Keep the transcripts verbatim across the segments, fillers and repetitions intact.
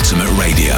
Ultimate Radio.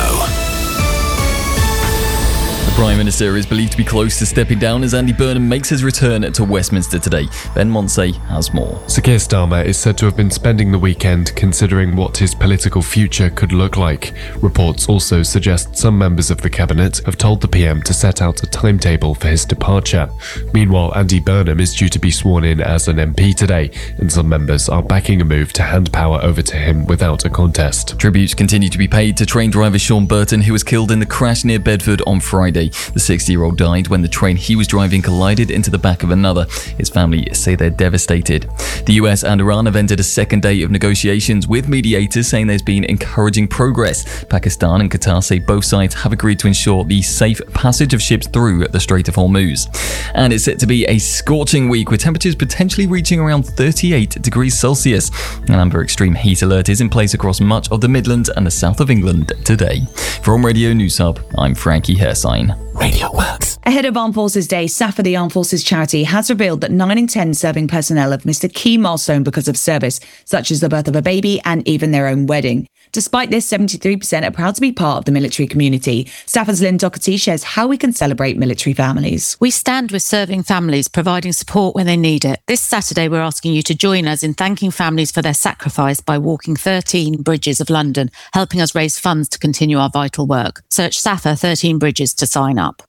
The Prime Minister is believed to be close to stepping down as Andy Burnham makes his return to Westminster today. Ben Monsey has more. Sir Keir Starmer is said to have been spending the weekend considering what his political future could look like. Reports also suggest some members of the cabinet have told the P M to set out a timetable for his departure. Meanwhile, Andy Burnham is due to be sworn in as an M P today, and some members are backing a move to hand power over to him without a contest. Tributes continue to be paid to train driver Sean Burton, who was killed in the crash near Bedford on Friday. The sixty-year-old died when the train he was driving collided into the back of another. His family say they're devastated. The U S and Iran have entered a second day of negotiations, with mediators saying there's been encouraging progress. Pakistan and Qatar say both sides have agreed to ensure the safe passage of ships through the Strait of Hormuz. And it's set to be a scorching week, with temperatures potentially reaching around thirty-eight degrees Celsius. An amber extreme heat alert is in place across much of the Midlands and the south of England today. From Radio News Hub, I'm Frankie Hersign. Radio Works. Ahead of Armed Forces Day, SAFA, the Armed Forces charity, has revealed that nine in ten serving personnel have missed a key milestone because of service, such as the birth of a baby and even their own wedding. Despite this, seventy-three percent are proud to be part of the military community. SAFA's Lynn Doherty shares how we can celebrate military families. We stand with serving families, providing support when they need it. This Saturday, we're asking you to join us in thanking families for their sacrifice by walking thirteen Bridges of London, helping us raise funds to continue our vital work. Search SAFA thirteen Bridges to sign up.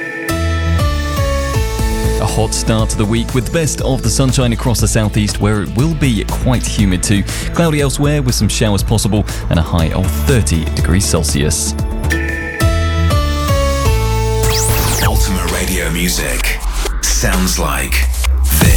A hot start to the week with the best of the sunshine across the southeast, where it will be quite humid too. Cloudy elsewhere with some showers possible and a high of thirty degrees Celsius. Ultimate Radio music sounds like